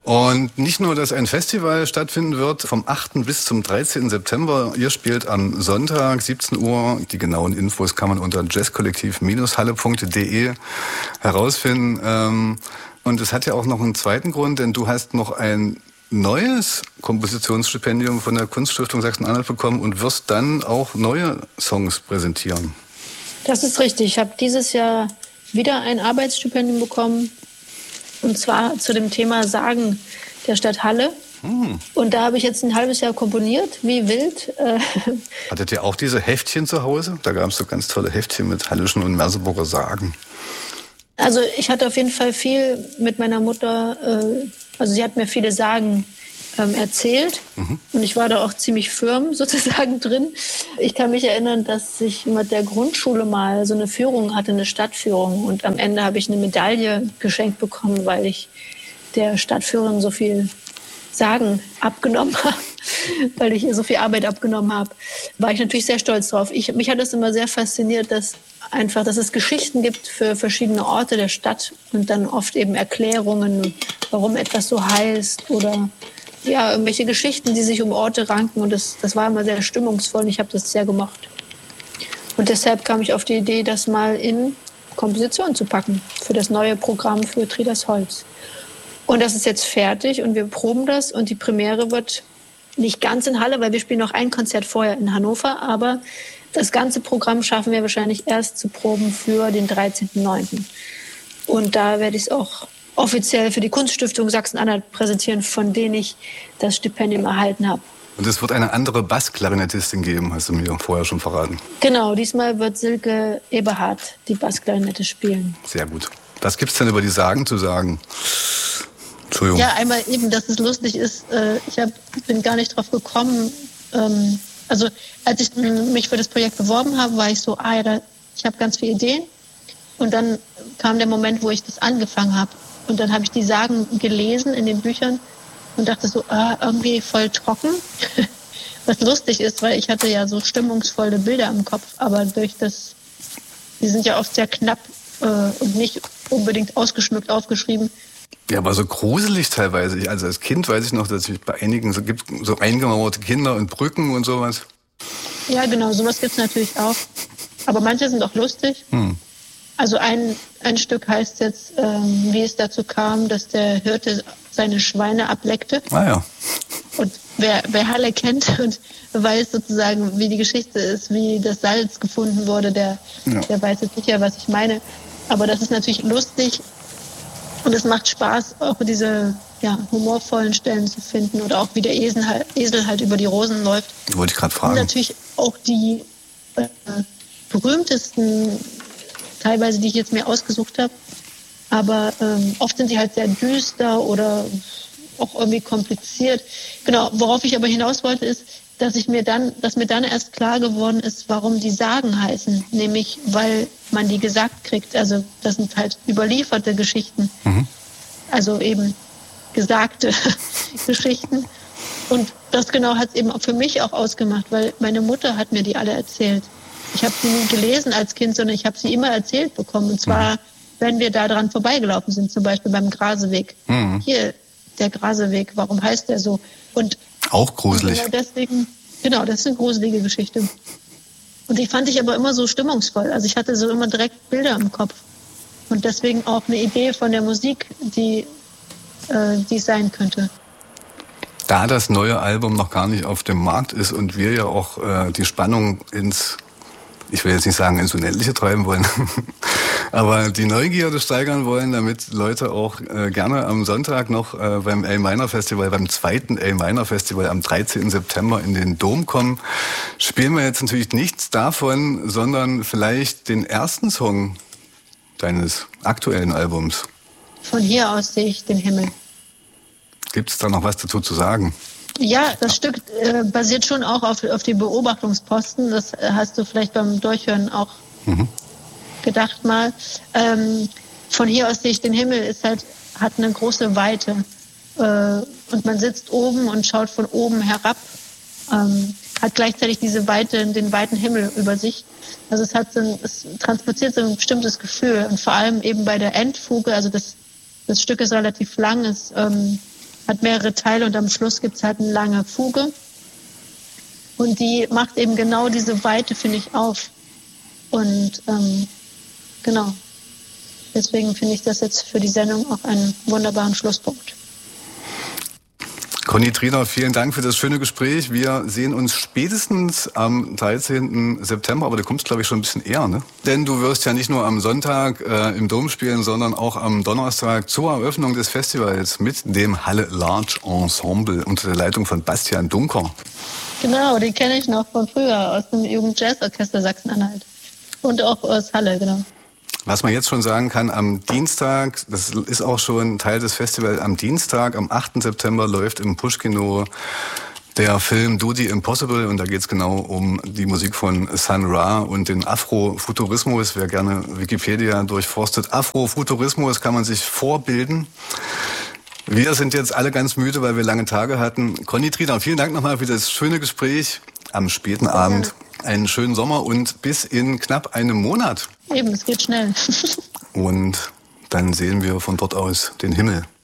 Und nicht nur, dass ein Festival stattfinden wird, vom 8. bis zum 13. September. Ihr spielt am Sonntag, 17 Uhr. Die genauen Infos kann man unter jazzkollektiv-halle.de herausfinden. Und es hat ja auch noch einen zweiten Grund, denn du hast noch ein neues Kompositionsstipendium von der Kunststiftung Sachsen-Anhalt bekommen und wirst dann auch neue Songs präsentieren. Das ist richtig. Ich habe dieses Jahr wieder ein Arbeitsstipendium bekommen. Und zwar zu dem Thema Sagen der Stadt Halle. Und da habe ich jetzt ein halbes Jahr komponiert, wie wild. Hattet ihr auch diese Heftchen zu Hause? Da gab es so ganz tolle Heftchen mit hallischen und Merseburger Sagen. Also ich hatte auf jeden Fall viel mit meiner Mutter, also sie hat mir viele Sagen erzählt. Und ich war da auch ziemlich firm sozusagen drin. Ich kann mich erinnern, dass ich mit der Grundschule mal so eine Führung hatte, eine Stadtführung. Und am Ende habe ich eine Medaille geschenkt bekommen, weil ich der Stadtführerin so viel Sagen abgenommen habe, weil ich ihr so viel Arbeit abgenommen habe. War ich natürlich sehr stolz drauf. Mich hat es immer sehr fasziniert, dass es Geschichten gibt für verschiedene Orte der Stadt und dann oft eben Erklärungen, warum etwas so heißt oder ja, irgendwelche Geschichten, die sich um Orte ranken. Und das war immer sehr stimmungsvoll und ich habe das sehr gemocht. Und deshalb kam ich auf die Idee, das mal in Komposition zu packen für das neue Programm für Tridas Holz. Und das ist jetzt fertig und wir proben das. Und die Premiere wird nicht ganz in Halle, weil wir spielen noch ein Konzert vorher in Hannover. Aber das ganze Programm schaffen wir wahrscheinlich erst zu proben für den 13.09. Und da werde ich es auch offiziell für die Kunststiftung Sachsen-Anhalt präsentieren, von denen ich das Stipendium erhalten habe. Und es wird eine andere Bassklarinettistin geben, hast du mir vorher schon verraten. Genau, diesmal wird Silke Eberhardt die Bassklarinette spielen. Sehr gut. Was gibt's denn über die Sagen zu sagen? Entschuldigung. Ja, einmal eben, dass es lustig ist. Bin gar nicht drauf gekommen. Also als ich mich für das Projekt beworben habe, war ich so, ich habe ganz viele Ideen. Und dann kam der Moment, wo ich das angefangen habe. Und dann habe ich die Sagen gelesen in den Büchern und dachte so, irgendwie voll trocken. Was lustig ist, weil ich hatte ja so stimmungsvolle Bilder im Kopf. Aber die sind ja oft sehr knapp und nicht unbedingt ausgeschmückt aufgeschrieben. Ja, aber so gruselig teilweise. Also als Kind weiß ich noch, dass es bei einigen gibt so eingemauerte Kinder und Brücken und sowas. Ja, genau, sowas gibt's natürlich auch. Aber manche sind auch lustig. Also ein Stück heißt jetzt, wie es dazu kam, dass der Hirte seine Schweine ableckte. Ah ja. Und wer Halle kennt und weiß sozusagen, wie die Geschichte ist, wie das Salz gefunden wurde, der weiß jetzt sicher, was ich meine. Aber das ist natürlich lustig und es macht Spaß, auch diese humorvollen Stellen zu finden oder auch wie der Esel halt über die Rosen läuft. Wollte ich gerade fragen. Und natürlich auch die berühmtesten teilweise, die ich jetzt mir ausgesucht habe. Aber oft sind sie halt sehr düster oder auch irgendwie kompliziert. Genau, worauf ich aber hinaus wollte, ist, dass mir dann erst klar geworden ist, warum die Sagen heißen. Nämlich, weil man die gesagt kriegt. Also das sind halt überlieferte Geschichten. Also eben gesagte Geschichten. Und das genau hat es eben auch für mich auch ausgemacht, weil meine Mutter hat mir die alle erzählt. Ich habe sie nie gelesen als Kind, sondern ich habe sie immer erzählt bekommen. Und zwar, wenn wir da dran vorbeigelaufen sind, zum Beispiel beim Graseweg. Hier, der Graseweg, warum heißt der so? Und auch gruselig. Genau, das ist eine gruselige Geschichte. Und die fand ich aber immer so stimmungsvoll. Also ich hatte so immer direkt Bilder im Kopf. Und deswegen auch eine Idee von der Musik, die es sein könnte. Da das neue Album noch gar nicht auf dem Markt ist und wir ja auch die Spannung ich will jetzt nicht sagen ins Unendliche treiben wollen, aber die Neugierde steigern wollen, damit Leute auch gerne am Sonntag noch beim A-Minor Festival, beim zweiten A-Minor Festival am 13. September in den Dom kommen, spielen wir jetzt natürlich nichts davon, sondern vielleicht den ersten Song deines aktuellen Albums. Von hier aus sehe ich den Himmel. Gibt es da noch was dazu zu sagen? Ja, das Stück basiert schon auch auf die Beobachtungsposten. Das hast du vielleicht beim Durchhören auch gedacht mal. Von hier aus sehe ich den Himmel, hat eine große Weite. Und man sitzt oben und schaut von oben herab. Hat gleichzeitig den weiten Himmel über sich. Also es transportiert so ein bestimmtes Gefühl. Und vor allem eben bei der Endfuge, also das Stück ist relativ lang, ist hat mehrere Teile und am Schluss gibt es halt eine lange Fuge. Und die macht eben genau diese Weite, finde ich, auf. Und genau. Deswegen finde ich das jetzt für die Sendung auch einen wunderbaren Schlusspunkt. Conny Triener, vielen Dank für das schöne Gespräch. Wir sehen uns spätestens am 13. September, aber du kommst, glaube ich, schon ein bisschen eher, ne? Denn du wirst ja nicht nur am Sonntag im Dom spielen, sondern auch am Donnerstag zur Eröffnung des Festivals mit dem Halle Large Ensemble unter der Leitung von Bastian Dunker. Genau, den kenne ich noch von früher aus dem Jugendjazzorchester Sachsen-Anhalt. Und auch aus Halle, genau. Was man jetzt schon sagen kann, am Dienstag, das ist auch schon Teil des Festivals, am Dienstag, am 8. September läuft im Pushkino der Film Do the Impossible und da geht es genau um die Musik von Sun Ra und den Afrofuturismus. Wer gerne Wikipedia durchforstet, Afrofuturismus kann man sich vorbilden. Wir sind jetzt alle ganz müde, weil wir lange Tage hatten. Conny Triener, vielen Dank nochmal für das schöne Gespräch am späten Abend. Einen schönen Sommer und bis in knapp einem Monat. Eben, es geht schnell. Und dann sehen wir von dort aus den Himmel.